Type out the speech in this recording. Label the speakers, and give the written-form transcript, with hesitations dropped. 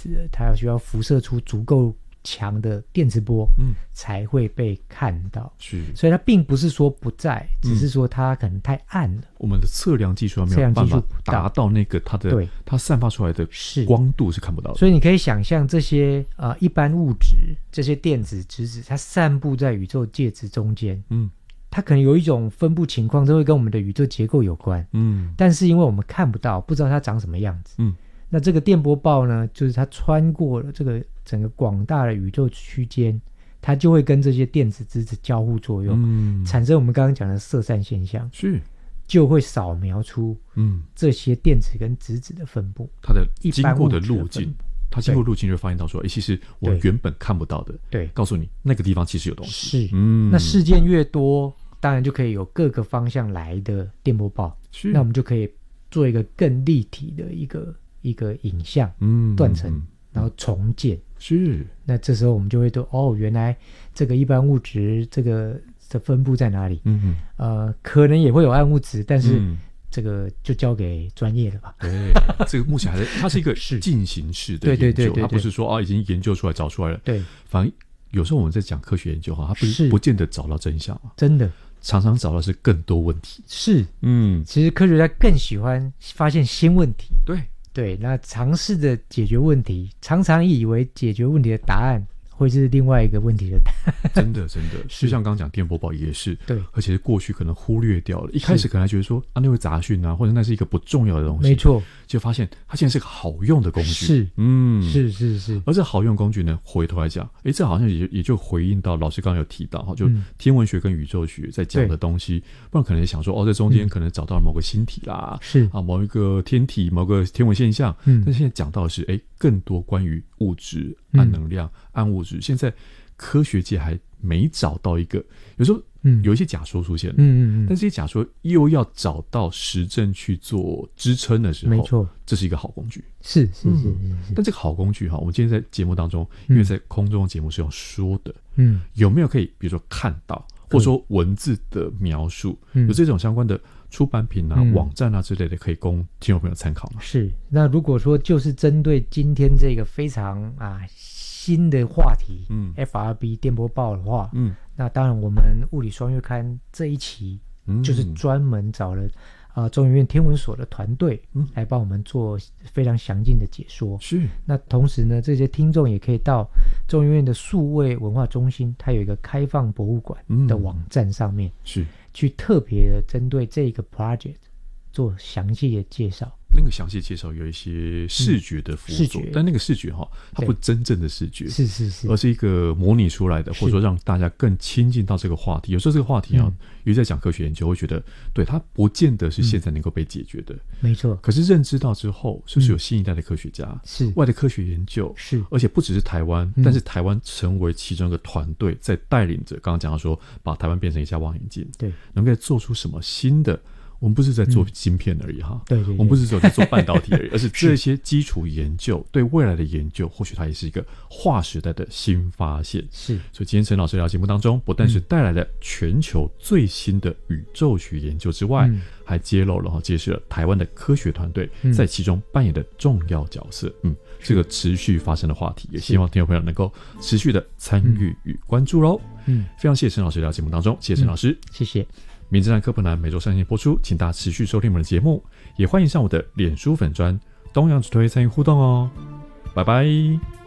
Speaker 1: 子了，它需要辐射出足够强的电磁波，才会被看到。
Speaker 2: 是，
Speaker 1: 所以它并不是说不在，只是说它可能太暗了。
Speaker 2: 我们的测量技术还没有办法达到那个它散发出来的光度是看不到的。
Speaker 1: 所以你可以想象这些一般物质，这些电子质子，它散布在宇宙介质中间，它可能有一种分布情况，这会跟我们的宇宙结构有关，但是因为我们看不到，不知道它长什么样子，那这个电波暴呢，就是它穿过了这个整个广大的宇宙区间，它就会跟这些电子质子交互作用，产生我们刚刚讲的色散现象，
Speaker 2: 是
Speaker 1: 就会扫描出这些电子跟质子的分布，
Speaker 2: 它的经过的路径，它经过路径就会发现到说，其实我原本看不到的，对，告诉你那个地方其实有东西。是，
Speaker 1: 那事件越多，当然就可以有各个方向来的电波暴，那我们就可以做一个更立体的一个影像断层，然后重建。
Speaker 2: 是，
Speaker 1: 那这时候我们就会都原来这个一般物质这个的分布在哪里？可能也会有暗物质，但是这个就交给专业了吧？
Speaker 2: 对，这个目前还在，它是一个进行式的研究，它不是说已经研究出来找出来了。对，反正有时候我们在讲科学研究它不见得找到真相，真的常常找到是更多问题。是，其实科学家更喜欢发现新问题。对，那尝试着解决问题，常常以为解决问题的答案会是另外一个问题的答案。真的就像刚刚讲电波暴也是，对，而且是过去可能忽略掉了，一开始可能还觉得说那会杂讯或者那是一个不重要的东西，没错，就发现它现在是个好用的工具。是，而这好用工具呢，回头来讲，这好像也就回应到老师刚刚有提到就天文学跟宇宙学在讲的东西，不然可能也想说这中间可能找到了某个星体啦，是某一个天体，某个天文现象，但现在讲到的是更多关于物质、暗能量、暗物质，现在科学界还没找到一个，有时候有一些假说出现了，但这些假说又要找到实证去做支撑的时候，没错，这是一个好工具。是，但这个好工具我们今天在节目当中，因为在空中的节目是用说的，有没有可以比如说看到，或者说文字的描述，有这种相关的出版品网站之类的，可以供听众朋友参考吗？是，那如果说就是针对今天这个非常新的话题，FRB 电波暴的话，那当然我们物理双月刊这一期就是专门找了中研院天文所的团队来帮我们做非常详尽的解说。是，那同时呢，这些听众也可以到中研院的数位文化中心，它有一个开放博物馆的网站上面，是去特别的针对这个 project 做详细的介绍。那个详细介绍有一些视觉的辅佐，但那个视觉它不真正的视觉，是，而是一个模拟出来的，或者说让大家更亲近到这个话题。有时候这个话题有在讲科学研究，会觉得对它不见得是现在能够被解决的，没错。可是认知到之后，是不是有新一代的科学家，是外的科学研究，是，而且不只是台湾，但是台湾成为其中一个团队，在带领着刚刚讲到说，把台湾变成一家望远镜，对，能够做出什么新的。我们不是在做晶片而已对，我们不是只有在做半导体而已，而是这些基础研究对未来的研究，或许它也是一个划时代的新发现。是，所以今天陈老师聊节目当中，不但是带来了全球最新的宇宙学研究之外，还揭露了揭示了台湾的科学团队在其中扮演的重要角色。这个持续发生的话题，也希望听众朋友能够持续的参与与关注咯。非常谢谢陈老师聊节目当中，谢谢陈老师，谢谢。名侦探柯普南每周3天播出，请大家持续收听我们的节目，也欢迎上我的脸书粉专东洋主推参与互动哦，拜拜。